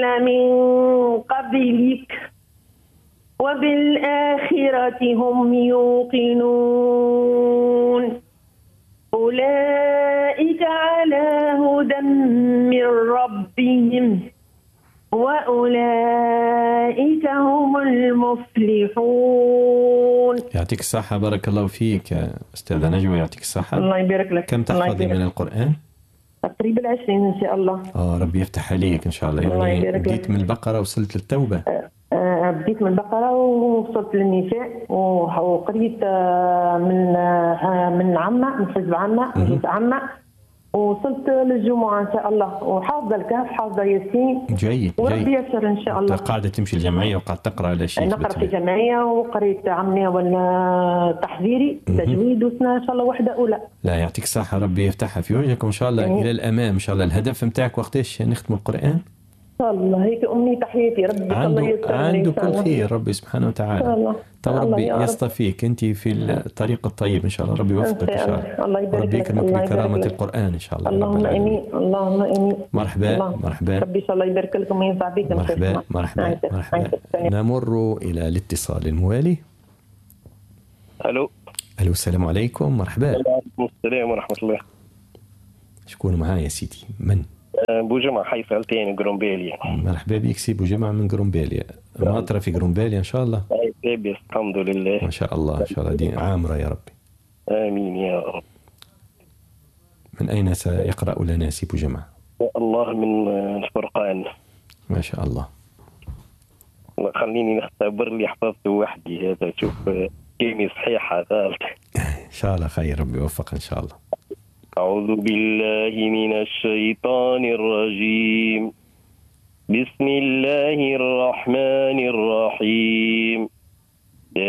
من قبلك وبالآخرة هم يوقنون أولئك على هدى من ربهم وأولئك هم المفلحون. يعطيك الصحة، بارك الله فيك يا أستاذة نجوى، يعطيك الصحة. الله يبارك لك. كم تحفظي من القرآن؟ تقريبا 20 إن شاء الله. ربي يفتح عليك إن شاء الله. يعني بديت من البقرة وصلت للتوبة. بديت من البقرة ووصلت للنساء وقريت من عامة، من حزب عامة ووصلت للجمعة إن شاء الله، وحافظة الكهف، حافظة ياسين. جيد وربي يسر إن شاء الله. قاعدة تمشي الجمعية وقاعد تقرأ على شيء؟ نقرأ في جمعية وقريت عملية ولا تحذيري تجويد وسنة إن شاء الله وحدة أولى. لا يعطيك الصحة، ربي يفتحها في وجهكم إن شاء الله إلى الأمام إن شاء الله. الهدف متاعك وقتاش نختم القرآن؟ إن شاء الله هيك أمنية حياتي. ربي عنده كل خير ربي سبحانه وتعالى. ربي يصطفيك أنت في الطريق الطيب إن شاء الله. ربي يوفقك إن شاء الله. ربي يكرمك بكرامة القرآن إن شاء الله. اللهم آمين. اللهم آمين. مرحبا مرحبا. ربي إن شاء الله يبارك لكم وينفع بكم. مرحبا مرحبا مرحبا. نمر إلى الاتصال الموالي. ألو السلام عليكم. مرحبا. وعليكم السلام ورحمة الله. شكون معايا يا سيدي؟ من؟ بوجمع حي فلتين قرومبيليا. مرحبا بك سي بوجمع من قرومبيليا. ماطرة في قرومبيليا إن شاء الله. طيب الحمد لله ما شاء الله إن شاء الله دي عامرة يا ربي. آمين يا رب. من أين سيقرأ لنا سي بوجمع؟ الله من الفرقان. ما شاء الله. خليني نختبر لي حفظت وحدي هذا، شوف كلمة صحيحة قالت. إن شاء الله خير، ربي يوفق إن شاء الله. أعوذ بالله من الشيطان الرجيم. بسم الله الرحمن الرحيم.